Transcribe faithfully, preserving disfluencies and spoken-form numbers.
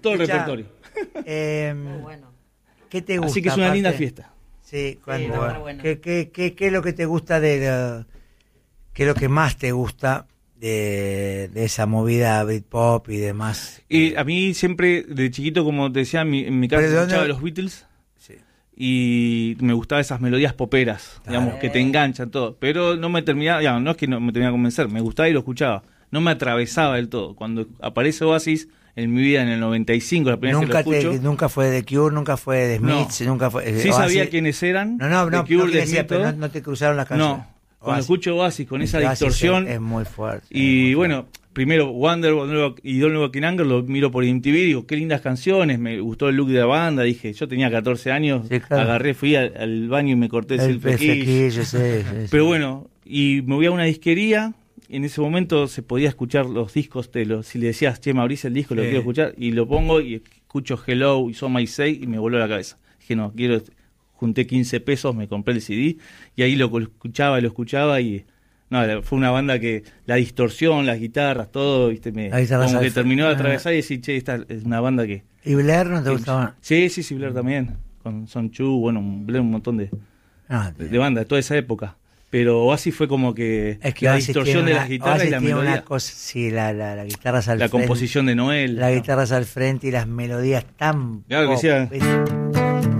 todo el Escuchá, repertorio. Eh, Muy bueno. ¿Qué te gusta? Así que es una aparte? linda fiesta. Sí, cuando, va a estar bueno. ¿qué, qué, qué, ¿qué es lo que te gusta de la- qué es lo que más te gusta de, de esa movida Britpop y demás? Y a mí siempre, de chiquito, como te decía, mi- en mi casa ¿Pero de escuchaba dónde? los Beatles Sí. y me gustaban esas melodías poperas, Claro. digamos, que te enganchan todo. Pero no me terminaba, digamos, no es que no me terminaba de convencer, me gustaba y lo escuchaba. No me atravesaba del todo. Cuando aparece Oasis en mi vida en el noventa y cinco, la primera vez Nunca, que lo escucho, te, nunca fue de Cure, nunca fue de Smiths, No. nunca fue... eh, sí Oasis. sabía quiénes eran. No, no, de no, Cure, no, de quiere decir, Smith, pero todo. no, no te cruzaron las canciones. No, cuando Oasis. escucho Oasis con esa Oasis distorsión... Es, es muy fuerte. es Y muy bueno, primero Wonder y Don't Look in Anger lo miro por M T V, digo, qué lindas canciones, me gustó el look de la banda, dije, yo tenía catorce años, Sí, claro. agarré, fui al, al baño y me corté fuerte. el, El flequillo. flequillo, sí, sí, sí. Pero bueno, y me voy a una disquería, en ese momento se podía escuchar los discos, de los, si le decías, che, me abrís el disco, lo Sí. quiero escuchar, y lo pongo y escucho Hello y So My Say y me voló la cabeza. Dije, no, quiero, junté quince pesos, me compré el C D y ahí lo escuchaba y lo escuchaba y... No, la- fue una banda que la distorsión, las guitarras, todo, viste, me, La guitarra como que salsa. terminó de Ah. atravesar y decir, che, esta es una banda que... ¿Y Blair no te que- gustaba? Sí, sí, sí, Blair también, con Son Chu, bueno, un, Blair, un montón de, No, de, de bandas de toda esa época. Pero Oasis fue como que, es que la Oasis distorsión tiene de una- las guitarras Oasis y la tiene melodía, una cosa, sí, la, la, la guitarra al la frente, composición de Noel. la guitarra al frente y las melodías tan Claro que pop, sí, ah. ¿viste?